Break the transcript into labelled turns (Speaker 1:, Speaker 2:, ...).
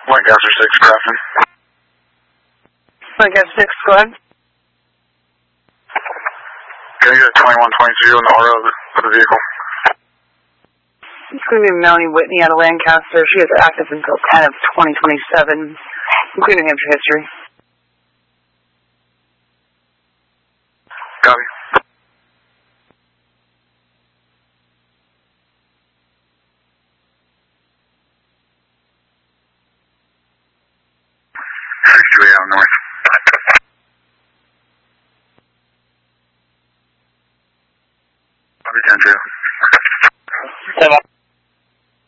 Speaker 1: Lancaster 6, Grafton.
Speaker 2: Lancaster 6, go ahead.
Speaker 1: Can I get a 2122 in the aura of the vehicle?
Speaker 2: It's going to be Melanie Whitney out of Lancaster. She is active until 10 of 2027, including Hampshire history.